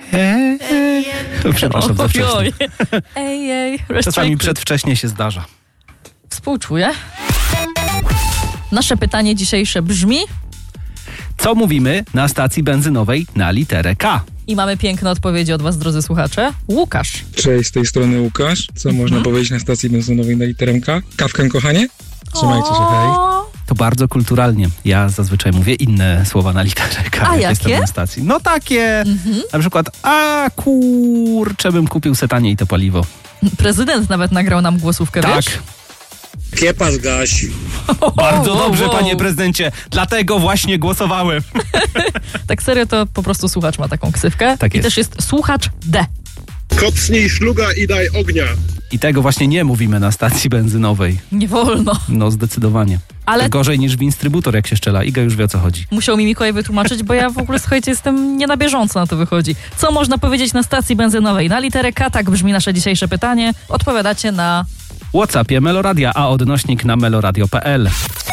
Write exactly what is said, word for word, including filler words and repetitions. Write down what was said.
Ej, ej. Przepraszam za wcześnie. Ej, ej. Czasami przedwcześnie się zdarza. Współczuję. Nasze pytanie dzisiejsze brzmi... Co mówimy na stacji benzynowej na literę K? I mamy piękne odpowiedzi od was, drodzy słuchacze. Łukasz. Cześć, z tej strony Łukasz. Co Mhm. można powiedzieć na stacji benzynowej na literę K? Kawkę, kochanie? Trzymajcie się, hej. To bardzo kulturalnie. Ja zazwyczaj mówię inne słowa na literę K. A jak jakie? Jestem na stacji. No takie, Mhm. na przykład, a kurczę, bym kupił se taniej to paliwo. Prezydent nawet nagrał nam głosówkę, Tak. wiesz? Kiepa zgaś. Bardzo wow, dobrze, wow. panie prezydencie. Dlatego właśnie głosowałem. Tak serio, to po prostu słuchacz ma taką ksywkę. Tak I jest. też jest słuchacz D. Kopsnij szluga i daj ognia. I tego właśnie nie mówimy na stacji benzynowej. Nie wolno. No zdecydowanie. Ale- To gorzej niż w instrybutor, jak się szczela. Iga już wie, o co chodzi. Musiał mi Mikołaj wytłumaczyć, bo ja w ogóle, słuchajcie, jestem nie na bieżąco na to wychodzi. Co można powiedzieć na stacji benzynowej? Na literę K, tak brzmi nasze dzisiejsze pytanie. Odpowiadacie na... WhatsAppie Meloradia, a odnośnik na meloradio kropka p l.